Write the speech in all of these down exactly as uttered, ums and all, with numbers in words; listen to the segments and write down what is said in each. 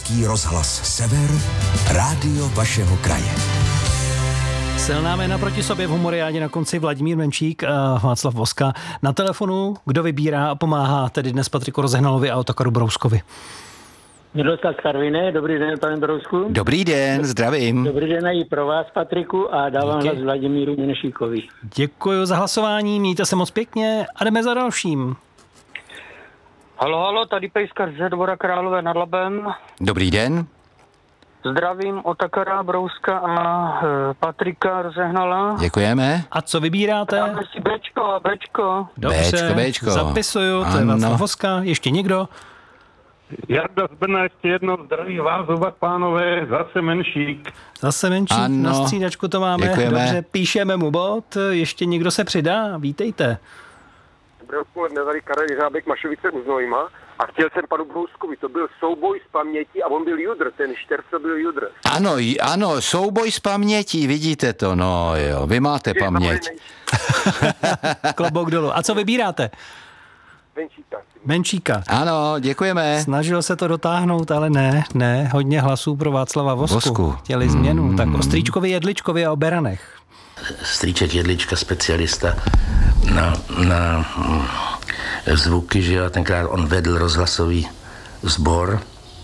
Český rozhlas Sever, rádio vašeho kraje. Silná jména proti sobě v Humoriádě, na konci Vladimír Menšík a Václav Voska. Na telefonu, kdo vybírá a pomáhá tedy dnes Patriku Rozehnalovi a Otakaro Brouskovi. Miroslav Karviné, dobrý den, pane Brousku. Dobrý den, zdravím. Dobrý den i pro vás, Patriku, a dávám hlas Vladimíru Menšíkovi. Děkuji za hlasování, mějte se moc pěkně a jdeme za dalším. Halo, halo, tady Pejskař ze Dvora Králové nad Labem. Dobrý den. Zdravím Otakara Brouska a e, Patrika Rozehnala. Děkujeme. A co vybíráte? Dáme si Bčko, Bčko. Dobře, Béčko, Béčko. Zapisuju, to je Václav Voska. Ještě někdo? Jarda z Brna, ještě jednou zdraví vás oba pánové, zase Menšík. Zase Menšík, ano. Na střídačku to máme. Děkujeme. Dobře, píšeme mu bod. Ještě někdo se přidá? Vítejte. Dobré odpoledne, tady Karel Jiřábek, Mašovice u Znojma. A chtěl jsem panu Brouskovi, to byl souboj z paměti a on byl judr, ten Šterco byl judr. Ano, ano, souboj s pamětí, vidíte to, no jo, vy máte paměť. Klobouk dolů. A co vybíráte? Menšíka. Menšíka. Ano, děkujeme. Snažil se to dotáhnout, ale ne, ne, hodně hlasů pro Václava Vosku. Vosku. Chtěli změnu, mm. tak o Strýčkovi, Jedličkovi a o beranech. Strýček Jedlička, specialista na, na zvuky, že jo, tenkrát on vedl rozhlasový sbor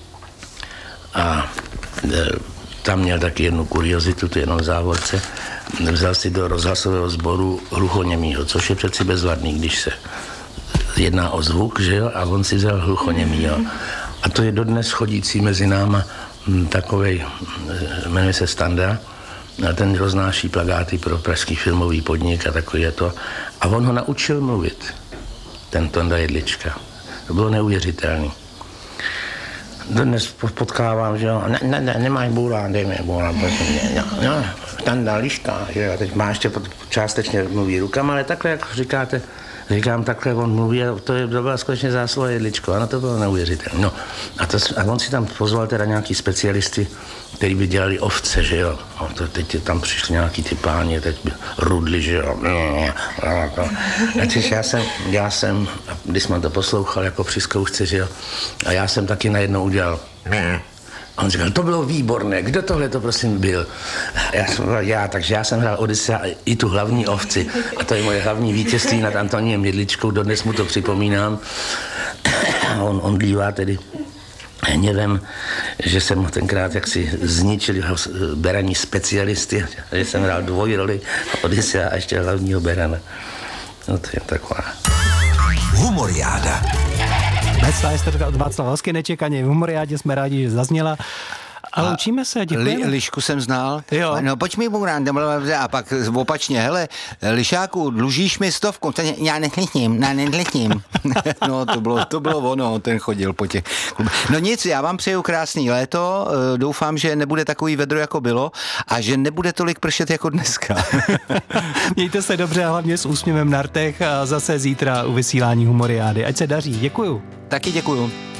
a e, tam měl taky jednu kuriozitu, to jenom v závorce. Vzal si do rozhlasového sboru hluchoněmýho, což je přeci bezvadný, když se jedná o zvuk, že jo, a on si vzal hluchoněmýho. A to je dodnes chodící mezi náma takovej, jmenuje se Standa, a ten roznáší plakáty pro pražský filmový podnik a takový je to. A on ho naučil mluvit, ten Tonda Jedlička. To bylo neuvěřitelný. Dnes potkávám, že jo, ne, ne, ne, nemáš bůrán, dej mi bůrán, prosím mě, no, no, Tanda Liška, že jo, teď má ještě částečně mluví rukama, ale takhle, jak říkáte, říkám, takhle on mluví a to, je, to byla skutečně zásluha Jedličko, ano, to bylo neuvěřitelné. No, a, to, a on si tam pozval teda nějaký specialisty, který by dělali ovce, že jo. No, to, teď tam přišli nějaký ty páni, teď by rudli, že jo. A teď já jsem, já jsem, když jsem to poslouchal jako při zkoušce, že jo, a já jsem taky najednou udělal. A on říkal, to bylo výborné, kdo tohle to prosím byl? Já jsem byl já, takže já jsem hrál Odyssea i tu hlavní ovci. A to je moje hlavní vítězství nad Antoniem Jedličkou, dodnes mu to připomínám. A on, on dívá tedy hněvem, že jsem tenkrát jaksi zničil jeho beraní specialisty, že jsem hrál dvojroli Odyssea a ještě hlavního berana. No to je taková. Humoriáda. Vesla historka od Václava Vosky, nečekaně v Humoriádě, jsme rádi, že zazněla. A loučíme se, děkujeme. Li, lišku jsem znal. Jo. No pojď mi bůrán, a pak opačně, hele, Lišáku, dlužíš mi stovku? Já netlitním, já netlitním. No to bylo, to bylo ono, ten chodil po těch klubech. No nic, já vám přeju krásný léto, doufám, že nebude takový vedro, jako bylo a že nebude tolik pršet jako dneska. Mějte se dobře a hlavně s úsměvem na rtech a zase zítra u vysílání Humoriády. Ať se daří, děkuju. Taky děkuju.